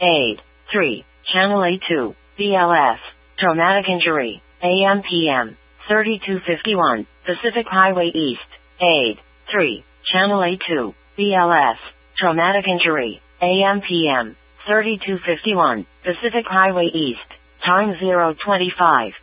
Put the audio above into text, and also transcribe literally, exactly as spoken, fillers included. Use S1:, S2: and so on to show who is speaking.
S1: aid. three. Channel A two, B L S, traumatic injury, A M P M, thirty-two fifty-one, Pacific Highway East, aid. three. Channel A two, B L S, traumatic injury, A M P M, thirty-two fifty-one, Pacific Highway East, time zero twenty-five.